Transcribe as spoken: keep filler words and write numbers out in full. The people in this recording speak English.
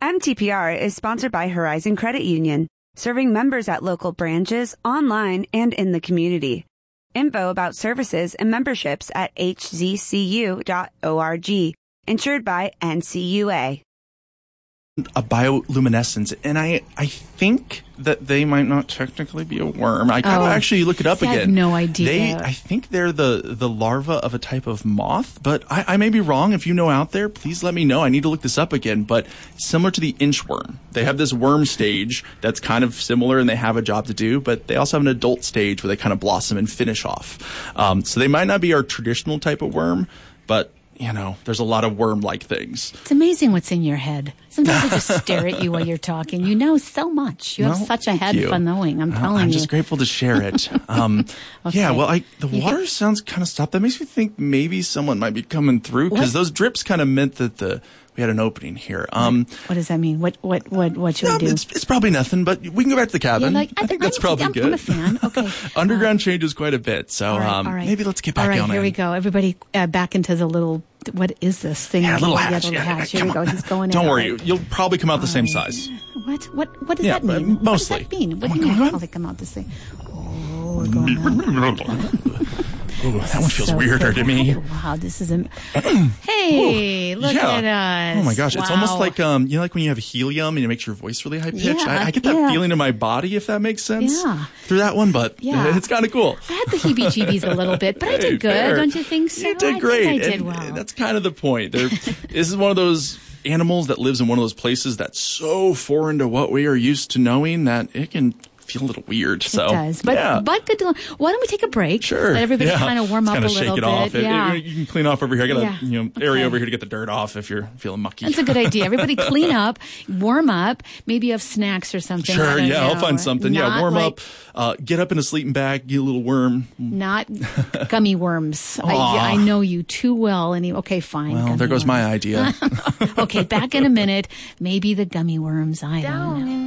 M T P R is sponsored by Horizon Credit Union, serving members at local branches, online, and in the community. Info about services and memberships at h z c u dot org. Insured by N C U A. A bioluminescence, and I, I think that they might not technically be a worm. I gotta Oh, actually look it up I have again. no idea. They, I think they're the, the larva of a type of moth, but I, I may be wrong. If you know out there, please let me know. I need to look this up again. But similar to the inchworm, they have this worm stage that's kind of similar, and they have a job to do. But they also have an adult stage where they kind of blossom and finish off. Um, so they might not be our traditional type of worm, but you know, there's a lot of worm-like things. It's amazing what's in your head. Sometimes I just stare at you while you're talking. You know so much. You have Well, such a thank head you. for knowing. I'm Well, telling I'm you. just grateful to share it. Um, Okay. Yeah, well, I, the You water get- sounds kind of stopped. That makes me think maybe someone might be coming through because What? those drips kind of meant that the we had an opening here. Um, What does that mean? What what what what should no, we do? it's, it's probably nothing, but we can go back to the cabin. Yeah, like, I, I think thi- that's I'm- probably I'm- good. I'm a fan. Okay. Underground changes quite a bit, so All right, um, all right. maybe let's get back All right, on here in. we go. Everybody uh, back into the little, what is this thing? Yeah, little Yeah, hatch. little Yeah, hatch. Here come we go. on. He's going in. Don't All worry, right. you'll probably come out the same All right. size. What what what does Yeah, that mean? uh, mostly. What does that mean? What Come do you on, mean? come on. How they come out this thing? Oh, we're going out. Ooh, that one feels So weirder to me. Wow, this is a. Hey, look Yeah. at us! Oh my gosh, it's almost Wow. like um, you know, like when you have helium and it makes your voice really high pitched. Yeah, I, I get that yeah. feeling in my body, if that makes sense. Yeah. Through that one, but Yeah. it's kind of cool. I had the heebie-jeebies a little bit, but I Hey, did good. fair. Don't you think so? You did I great. think I did and, well. and that's kind of the point. There, this is one of those animals that lives in one of those places that's so foreign to what we are used to knowing that it can feel a little weird. So It does, but yeah. but good. To, why don't we take a break? Sure. Let everybody yeah. kind of warm Just up kinda a little shake it bit. off. If- Yeah. if you can clean off over here. I got Yeah. a you know area Okay. over here to get the dirt off if you're feeling mucky. That's a good idea. Everybody clean up, warm up. Maybe you have snacks or something. I Sure, don't yeah, I'll know. find something. Yeah, Not warm like- up, uh, get up in a sleeping bag, get a little worm. Not gummy worms. I, Aw. I know you too well. Any okay, fine. Well, gummy there goes my worms. idea. Okay, back in a minute. Maybe the gummy worms. I don't know.